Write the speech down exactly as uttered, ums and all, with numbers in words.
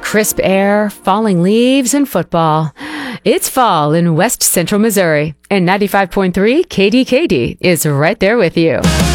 crisp air, falling leaves, and football. It's fall in West Central Missouri, and ninety-five point three K D K D is right there with you.